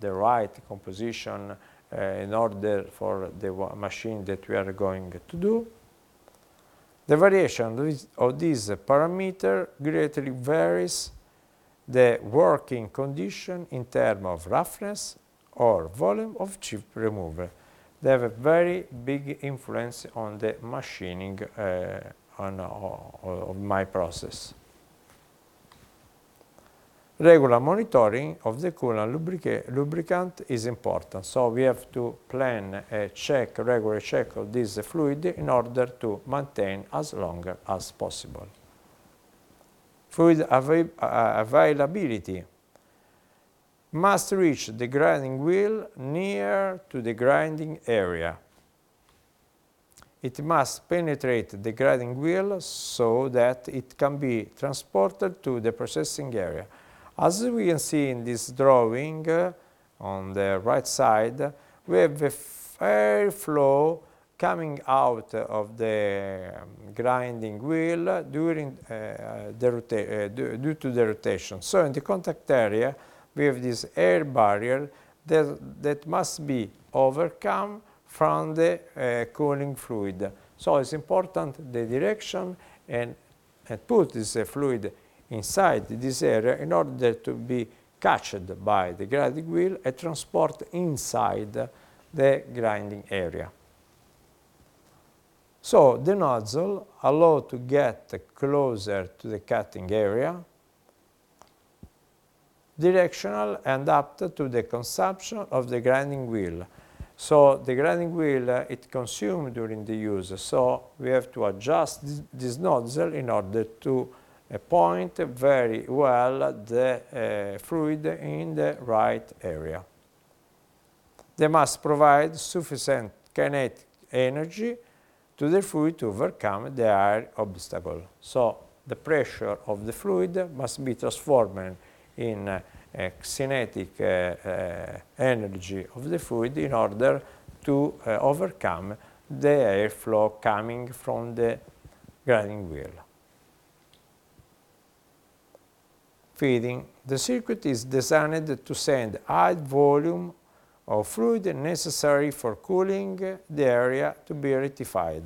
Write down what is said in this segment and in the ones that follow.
the right composition in order for the machine that we are going to do. The variation of this parameter greatly varies the working condition in terms of roughness or volume of chip removal. They have a very big influence on the machining of my process. Regular monitoring of the coolant lubricant is important, so we have to plan a regular check of this fluid in order to maintain as long as possible. Fluid availability must reach the grinding wheel near to the grinding area. It must penetrate the grinding wheel so that it can be transported to the processing area. As we can see in this drawing on the right side, we have a air flow coming out of the grinding wheel during due to the rotation. So in the contact area, we have this air barrier that must be overcome from the cooling fluid. So it's important the direction and put this fluid inside this area in order to be catched by the grinding wheel and transport inside the grinding area. So the nozzle allows to get closer to the cutting area, directional and up to the consumption of the grinding wheel. So the grinding wheel, it consumes during the use, so we have to adjust this nozzle in order to point very well the fluid in the right area. They must provide sufficient kinetic energy to the fluid to overcome the air obstacle. So the pressure of the fluid must be transformed in kinetic energy of the fluid in order to overcome the airflow coming from the grinding wheel. Feeding. The circuit is designed to send high volume of fluid necessary for cooling the area to be rectified.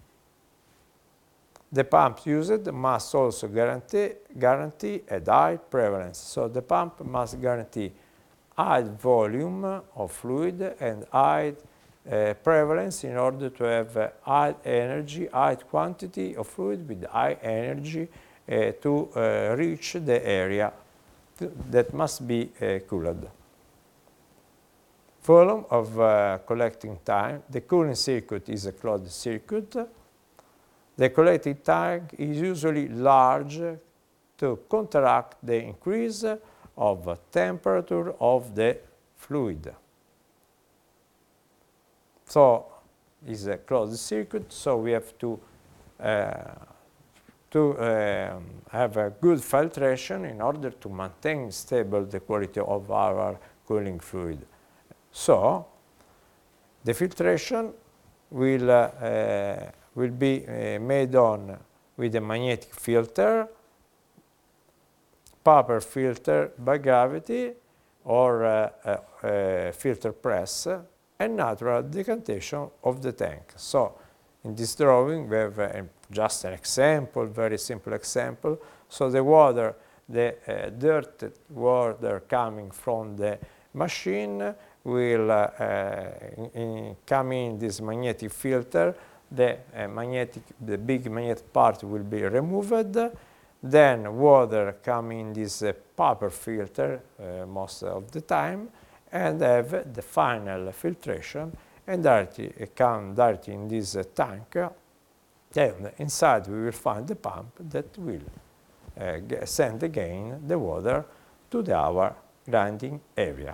The pump used must also guarantee a high prevalence. So the pump must guarantee high volume of fluid and high prevalence in order to have high energy, high quantity of fluid with high energy to reach the area that must be cooled. Volume of collecting time. The cooling circuit is a closed circuit. The collecting tank is usually large to counteract the increase of temperature of the fluid. So it's a closed circuit, so we have to have a good filtration in order to maintain stable the quality of our cooling fluid. So the filtration will be made on with a magnetic filter, paper filter by gravity, or a filter press, and natural decantation of the tank. So in this drawing we have just an example, very simple example. So the water, the dirt water coming from the machine will come in this magnetic filter. The big magnetic part will be removed. Then water come in this paper filter most of the time, and have the final filtration and come directly in this tank. Then inside we will find the pump that will send again the water to our grinding area.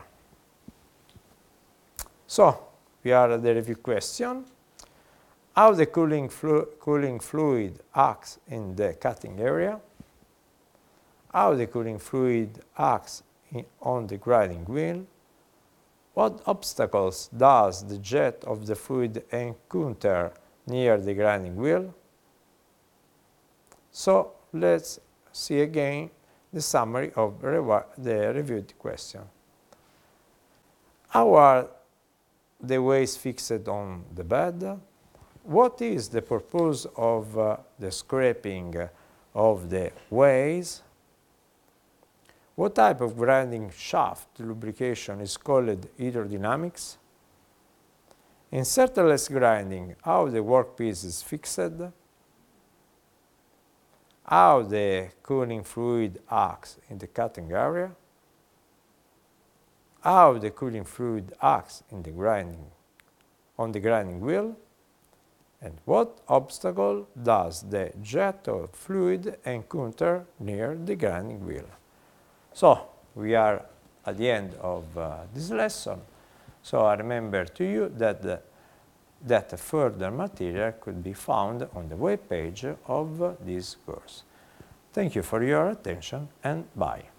So we are at the review question. How the cooling fluid acts in the cutting area. How the cooling fluid acts on the grinding wheel. What obstacles does the jet of the fluid encounter near the grinding wheel? So let's see again the summary of the reviewed question. How are the ways fixed on the bed? What is the purpose of the scraping of the ways? What type of grinding shaft lubrication is called hydrodynamics? In certless grinding, how the workpiece is fixed? How the cooling fluid acts in the cutting area? How the cooling fluid acts in the on the grinding wheel? And what obstacle does the jet of fluid encounter near the grinding wheel? So we are at the end of this lesson. So I remember to you that further material could be found on the web page of this course. Thank you for your attention and bye.